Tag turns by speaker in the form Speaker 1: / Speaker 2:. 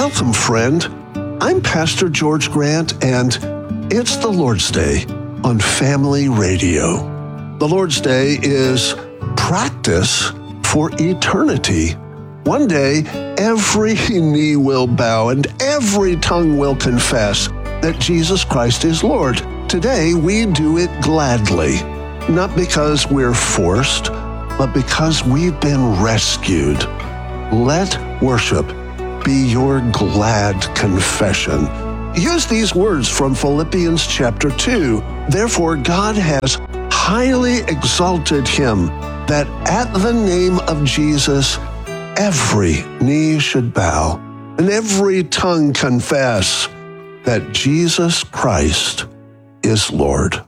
Speaker 1: Welcome, friend. I'm Pastor George Grant, and it's the Lord's Day on Family Radio. The Lord's Day is practice for eternity. One day, every knee will bow and every tongue will confess that Jesus Christ is Lord. Today, we do it gladly, not because we're forced, but because we've been rescued. Let worship be your glad confession. Use these words from Philippians chapter 2. Therefore, God has highly exalted him, that at the name of Jesus, every knee should bow and every tongue confess that Jesus Christ is Lord.